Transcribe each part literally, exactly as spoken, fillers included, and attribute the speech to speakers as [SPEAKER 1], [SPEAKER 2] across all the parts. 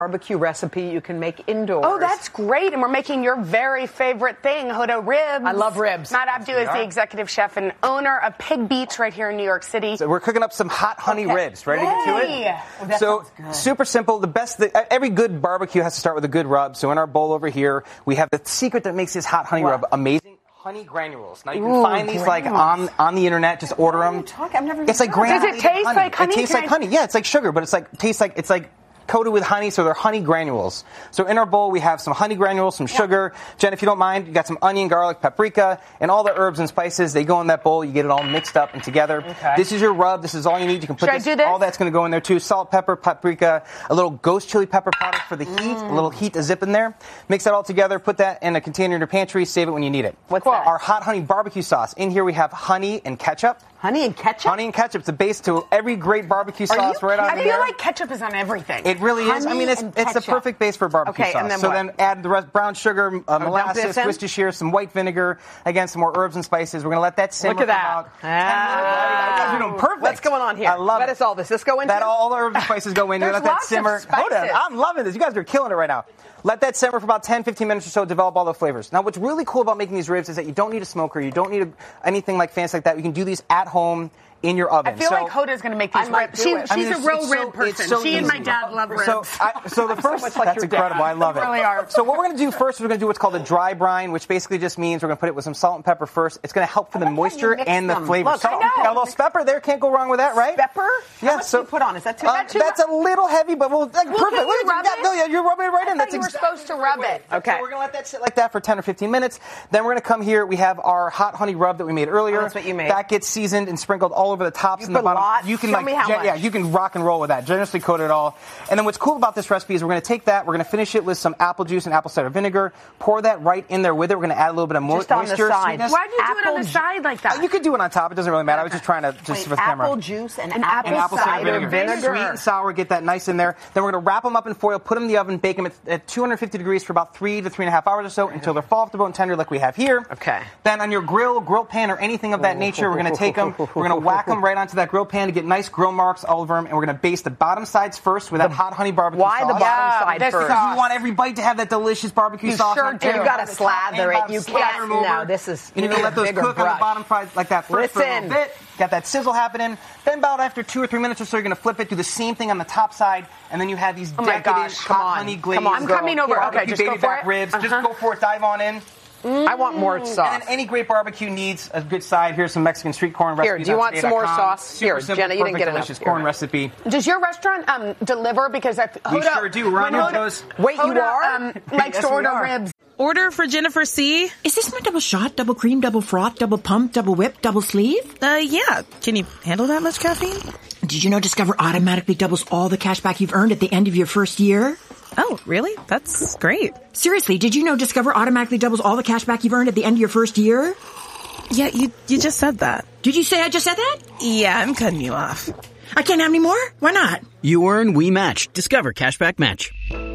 [SPEAKER 1] barbecue recipe you can make indoors.
[SPEAKER 2] Oh, that's great. And we're making your very favorite thing, Hodo ribs.
[SPEAKER 1] I love ribs.
[SPEAKER 2] Matt Abdu is the executive chef and owner of Pig Beach right here in New York City.
[SPEAKER 3] So we're cooking up some hot honey
[SPEAKER 2] Okay.
[SPEAKER 3] ribs. Ready to get to
[SPEAKER 2] Yay.
[SPEAKER 3] it?
[SPEAKER 1] Oh, that
[SPEAKER 3] so
[SPEAKER 1] sounds good.
[SPEAKER 3] super simple. The best, the, every good barbecue has to start with a good rub. So in our bowl over here, we have the secret that makes this hot honey
[SPEAKER 1] What?
[SPEAKER 3] rub amazing. Honey granules. Now you can
[SPEAKER 2] Ooh,
[SPEAKER 3] find these like on on the internet. Just order
[SPEAKER 1] What are
[SPEAKER 3] them.
[SPEAKER 1] you talking? I've never even
[SPEAKER 3] It's like
[SPEAKER 1] heard of
[SPEAKER 2] Does it
[SPEAKER 3] granulated
[SPEAKER 2] taste
[SPEAKER 3] honey.
[SPEAKER 2] like honey?
[SPEAKER 3] It tastes
[SPEAKER 2] Can
[SPEAKER 3] like
[SPEAKER 2] I-
[SPEAKER 3] honey. Yeah, it's like sugar, but it's like tastes like it's like coated with honey, so they're honey granules. So in our bowl, we have some honey granules, some sugar. Jen, if you don't mind, you got some onion, garlic, paprika, and all the herbs and spices. They go in that bowl. You get it all mixed up and together.
[SPEAKER 1] Okay.
[SPEAKER 3] This is your rub. This is all you need. You can put
[SPEAKER 2] Should I
[SPEAKER 3] this,
[SPEAKER 2] do this?
[SPEAKER 3] all that's going to go in there too. Salt, pepper, paprika, a little ghost chili pepper powder for the heat,
[SPEAKER 2] Mm.
[SPEAKER 3] a little heat to zip in there. Mix that all together. Put that in a container in your pantry. Save it when you need it.
[SPEAKER 2] What's that?
[SPEAKER 3] Our hot honey barbecue sauce. In here we have honey and ketchup.
[SPEAKER 1] Honey and ketchup?
[SPEAKER 3] Honey and ketchup's the base to every great barbecue
[SPEAKER 1] Are
[SPEAKER 3] sauce
[SPEAKER 1] you
[SPEAKER 3] right out
[SPEAKER 2] I
[SPEAKER 3] of
[SPEAKER 2] feel
[SPEAKER 3] there.
[SPEAKER 2] like ketchup is on everything.
[SPEAKER 3] It really is. I
[SPEAKER 1] Honey
[SPEAKER 3] mean, it's
[SPEAKER 1] and
[SPEAKER 3] it's the
[SPEAKER 1] ketchup.
[SPEAKER 3] perfect base for barbecue
[SPEAKER 2] Okay,
[SPEAKER 3] sauce.
[SPEAKER 2] and then
[SPEAKER 3] so
[SPEAKER 2] what?
[SPEAKER 3] then add the rest, brown sugar, uh,
[SPEAKER 1] dump
[SPEAKER 3] molasses,
[SPEAKER 1] this in?
[SPEAKER 3] Worcestershire, some white vinegar, again some more herbs and spices. We're gonna let that simmer
[SPEAKER 1] Look at
[SPEAKER 3] for
[SPEAKER 1] that.
[SPEAKER 3] about ten minutes. You guys are doing perfect.
[SPEAKER 1] What's going on here?
[SPEAKER 3] I love
[SPEAKER 1] Let
[SPEAKER 3] it.
[SPEAKER 1] us all this. Let's go into
[SPEAKER 3] that. All the herbs and spices go in. You
[SPEAKER 2] There's
[SPEAKER 3] let that
[SPEAKER 2] lots of
[SPEAKER 3] simmer. Hold on,
[SPEAKER 2] spices.
[SPEAKER 3] I'm loving this. You guys are killing it right now. Let that simmer for about ten, fifteen minutes or so. Develop all the flavors. Now, what's really cool about making these ribs is that you don't need a smoker. You don't need a, anything like fancy like that. You can do these at home in your oven.
[SPEAKER 2] I feel
[SPEAKER 3] so,
[SPEAKER 2] like Hoda's going to make these
[SPEAKER 1] I might
[SPEAKER 2] ribs.
[SPEAKER 1] do
[SPEAKER 2] She,
[SPEAKER 1] it.
[SPEAKER 2] she's
[SPEAKER 3] I mean,
[SPEAKER 2] a
[SPEAKER 3] it's-
[SPEAKER 2] real
[SPEAKER 3] it's
[SPEAKER 2] rib
[SPEAKER 3] so- it's
[SPEAKER 2] person.
[SPEAKER 3] so
[SPEAKER 2] she and
[SPEAKER 3] easy.
[SPEAKER 2] my dad love ribs.
[SPEAKER 3] So, I, so the first,
[SPEAKER 1] much like
[SPEAKER 3] that's
[SPEAKER 1] your dad.
[SPEAKER 3] incredible. I love it.
[SPEAKER 2] Really are.
[SPEAKER 3] So what we're going to do first is we're going to do what's called a dry brine, which basically just means we're going to put it with some salt and pepper first. It's going to help for the
[SPEAKER 1] like how you
[SPEAKER 3] moisture
[SPEAKER 1] mix
[SPEAKER 3] and the
[SPEAKER 1] them.
[SPEAKER 3] flavor.
[SPEAKER 1] Look,
[SPEAKER 3] Salt,
[SPEAKER 1] I know.
[SPEAKER 3] got a little pepper there. Can't go wrong with that, right?
[SPEAKER 1] Pepper?
[SPEAKER 3] Yeah.
[SPEAKER 1] How much
[SPEAKER 3] so
[SPEAKER 1] do you put on? Is that too
[SPEAKER 3] uh,
[SPEAKER 1] much?
[SPEAKER 3] That's a little heavy, but we'll like, perfect.
[SPEAKER 2] can you
[SPEAKER 3] Look,
[SPEAKER 2] rub
[SPEAKER 3] yeah,
[SPEAKER 2] it?
[SPEAKER 3] no, yeah, you're rubbing it right
[SPEAKER 2] I
[SPEAKER 3] in.
[SPEAKER 2] thought
[SPEAKER 3] That's
[SPEAKER 2] you were
[SPEAKER 3] exactly
[SPEAKER 2] supposed to rub it.
[SPEAKER 1] Okay.
[SPEAKER 3] So we're going to let that sit like that for ten or fifteen minutes. Then we're going to come here. We have our hot honey rub that we made earlier.
[SPEAKER 1] Oh, that's what you made.
[SPEAKER 3] That gets seasoned and sprinkled all over the tops
[SPEAKER 1] You
[SPEAKER 3] and the
[SPEAKER 1] put
[SPEAKER 3] bottom.
[SPEAKER 1] lots?
[SPEAKER 3] You can
[SPEAKER 1] Show
[SPEAKER 3] like,
[SPEAKER 1] me how
[SPEAKER 3] gen-
[SPEAKER 1] much.
[SPEAKER 3] yeah, you can rock and roll with that. Generously coat it all. And then what's cool about this recipe is we're going to take that. We're going to finish it with some apple juice and apple cider vinegar. Pour that right in there with it. We're going to add a little bit of mo-
[SPEAKER 1] Just on the
[SPEAKER 3] moisture.
[SPEAKER 1] side.
[SPEAKER 3] Sweetness.
[SPEAKER 2] Why'd you do it on
[SPEAKER 1] Apple
[SPEAKER 2] the
[SPEAKER 1] ju-
[SPEAKER 2] side like that?
[SPEAKER 3] Uh, You could do it on top. It doesn't really matter. I was just trying to just
[SPEAKER 1] Wait,
[SPEAKER 3] for the camera.
[SPEAKER 1] apple juice and,
[SPEAKER 2] And
[SPEAKER 1] apple,
[SPEAKER 3] And apple cider
[SPEAKER 1] cider
[SPEAKER 3] vinegar.
[SPEAKER 1] vinegar.
[SPEAKER 3] Sweet and sour, get that nice in there. Then we're going to wrap them up in foil, put them in the oven, bake them at, at two hundred fifty degrees for about three to three and a half hours or so until they're fall off the bone tender like we have here.
[SPEAKER 1] Okay.
[SPEAKER 3] Then on your grill, grill pan, or anything of that nature, we're going to take them, we're going to whack them right onto that grill pan to get nice grill marks all over them, and we're going to baste the bottom sides first with that hot honey barbecue
[SPEAKER 1] Why
[SPEAKER 3] sauce.
[SPEAKER 1] the bottom
[SPEAKER 2] Yeah,
[SPEAKER 1] side
[SPEAKER 2] this
[SPEAKER 1] first?
[SPEAKER 2] is
[SPEAKER 3] Because you want every bite to have that delicious barbecue
[SPEAKER 2] You
[SPEAKER 3] sauce.
[SPEAKER 2] sure
[SPEAKER 3] on
[SPEAKER 2] do.
[SPEAKER 3] every
[SPEAKER 1] You gotta
[SPEAKER 3] bite.
[SPEAKER 1] slather
[SPEAKER 3] And
[SPEAKER 1] it. You
[SPEAKER 3] slather
[SPEAKER 1] can't-
[SPEAKER 3] them over.
[SPEAKER 1] no, this is-
[SPEAKER 3] And
[SPEAKER 1] you
[SPEAKER 3] you're
[SPEAKER 1] need
[SPEAKER 3] going to
[SPEAKER 1] a
[SPEAKER 3] let those
[SPEAKER 1] bigger
[SPEAKER 3] cook on
[SPEAKER 1] brush.
[SPEAKER 3] the bottom side like that first for a
[SPEAKER 1] Listen.
[SPEAKER 3] little bit. Got that sizzle happening. Then about after two or three minutes or so, you're going to flip it, do the same thing on the top side, and then you have these
[SPEAKER 2] Oh my
[SPEAKER 3] decadent
[SPEAKER 2] gosh,
[SPEAKER 3] hot
[SPEAKER 1] come on.
[SPEAKER 3] honey glazed.
[SPEAKER 1] Come on,
[SPEAKER 2] I'm coming over.
[SPEAKER 3] Here,
[SPEAKER 2] Okay,
[SPEAKER 3] barbecue
[SPEAKER 2] just go
[SPEAKER 3] baby
[SPEAKER 2] for
[SPEAKER 3] back
[SPEAKER 2] it.
[SPEAKER 3] ribs.
[SPEAKER 2] Uh-huh.
[SPEAKER 3] Just go for it. Dive on in.
[SPEAKER 1] I want more sauce.
[SPEAKER 3] And then any great barbecue needs a good side. Here's some Mexican street corn
[SPEAKER 1] Here,
[SPEAKER 3] recipes.
[SPEAKER 1] do you
[SPEAKER 3] on
[SPEAKER 1] want some more
[SPEAKER 3] today dot com.
[SPEAKER 1] sauce?
[SPEAKER 3] Super
[SPEAKER 1] Here,
[SPEAKER 3] simple,
[SPEAKER 1] Jenna, you didn't
[SPEAKER 3] perfect,
[SPEAKER 1] get enough.
[SPEAKER 3] delicious
[SPEAKER 1] Here.
[SPEAKER 3] corn recipe.
[SPEAKER 2] Does your restaurant um, deliver? Because I
[SPEAKER 3] We
[SPEAKER 2] Hoda,
[SPEAKER 3] sure do. We're on
[SPEAKER 2] when
[SPEAKER 3] your
[SPEAKER 2] Hoda-
[SPEAKER 3] toes.
[SPEAKER 1] Wait, you
[SPEAKER 2] Hoda,
[SPEAKER 1] are?
[SPEAKER 2] Um, likes
[SPEAKER 3] Yes,
[SPEAKER 2] to
[SPEAKER 3] we
[SPEAKER 2] order
[SPEAKER 3] are.
[SPEAKER 2] ribs.
[SPEAKER 4] Order for Jennifer C.
[SPEAKER 5] Is this my double shot, double cream, double froth, double pump, double whip, double sleeve?
[SPEAKER 4] Uh, yeah. Can you handle that much caffeine?
[SPEAKER 5] Did you know Discover automatically doubles all the cash back you've earned at the end of your first year?
[SPEAKER 4] Oh, really? That's great.
[SPEAKER 5] Seriously, did you know Discover automatically doubles all the cash back you've earned at the end of your first year?
[SPEAKER 4] Yeah, you you just said that.
[SPEAKER 5] Did you say I just said that?
[SPEAKER 4] Yeah, I'm cutting you off.
[SPEAKER 5] I can't have any more? Why not?
[SPEAKER 6] You earn, we match. Discover Cashback Match.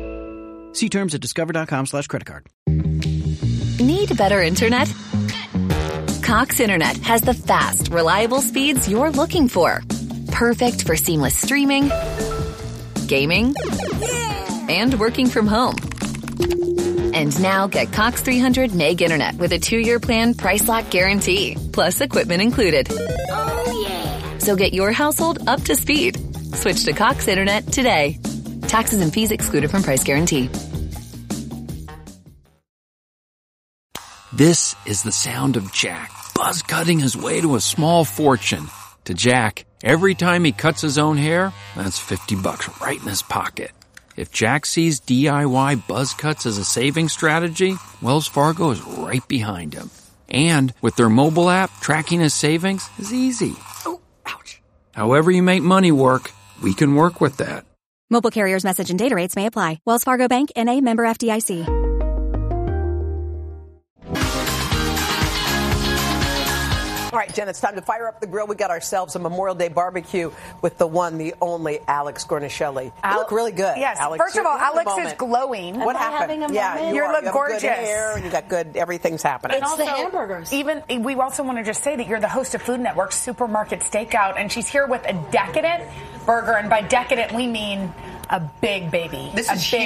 [SPEAKER 6] See terms at discover.com slash credit card.
[SPEAKER 7] Need better internet? Cox Internet has the fast, reliable speeds you're looking for. Perfect for seamless streaming, gaming, and working from home. And now get Cox three hundred meg internet with a two-year plan price lock guarantee, plus equipment included. Oh, yeah. So get your household up to speed. Switch to Cox Internet today. Taxes and fees excluded from price guarantee.
[SPEAKER 8] This is the sound of Jack, buzz cutting his way to a small fortune. To Jack, every time he cuts his own hair, that's fifty bucks right in his pocket. If Jack sees D I Y buzz cuts as a saving strategy, Wells Fargo is right behind him. And with their mobile app, tracking his savings is easy. Oh, ouch. However you make money work, we can work with that.
[SPEAKER 9] Mobile carriers' message and data rates may apply. Wells Fargo Bank, N A, member F D I C.
[SPEAKER 1] All right, Jen, it's time to fire up the grill. We got ourselves a Memorial Day barbecue with the one, the only Alex Gornicelli. You
[SPEAKER 2] Al-
[SPEAKER 1] look really good.
[SPEAKER 2] Yes.
[SPEAKER 1] Alex.
[SPEAKER 2] First of
[SPEAKER 1] You
[SPEAKER 2] all,
[SPEAKER 1] have a
[SPEAKER 2] Alex is
[SPEAKER 1] moment.
[SPEAKER 2] glowing.
[SPEAKER 1] What
[SPEAKER 10] Am I
[SPEAKER 1] happened?
[SPEAKER 10] having a
[SPEAKER 1] yeah,
[SPEAKER 10] moment?
[SPEAKER 1] you,
[SPEAKER 2] You
[SPEAKER 1] are.
[SPEAKER 2] look
[SPEAKER 1] you have
[SPEAKER 2] gorgeous.
[SPEAKER 1] Good hair and you got good. Everything's happening.
[SPEAKER 10] It's the hamburgers.
[SPEAKER 2] Even we also want to just say that you're the host of Food Network Supermarket Stakeout, and she's here with a decadent burger, and by decadent we mean a big baby.
[SPEAKER 1] This
[SPEAKER 2] a
[SPEAKER 1] is
[SPEAKER 2] big